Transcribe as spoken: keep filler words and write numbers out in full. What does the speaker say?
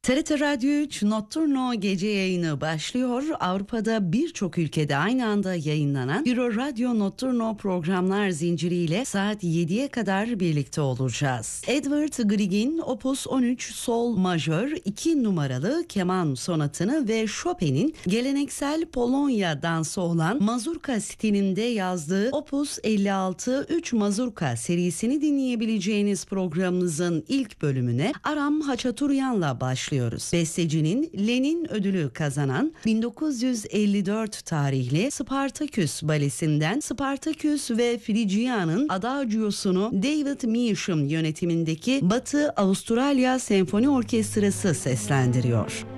T R T Radyo üç Notturno gece yayını başlıyor. Avrupa'da birçok ülkede aynı anda yayınlanan Euro Radyo Notturno programlar zinciriyle saat yediye kadar birlikte olacağız. Edward Grieg'in Opus on üç Sol Majör iki numaralı keman sonatını ve Chopin'in geleneksel Polonya dansı olan mazurka stilinde yazdığı Opus elli altı üç Mazurka serisini dinleyebileceğiniz programımızın ilk bölümüne Aram Haçaturyan'la başlıyoruz. Bestecinin Lenin ödülü kazanan bin dokuz yüz elli dört tarihli Spartaküs balesinden Spartaküs ve Frigia'nın Adagiosunu David Measham yönetimindeki Batı Avustralya Senfoni Orkestrası seslendiriyor.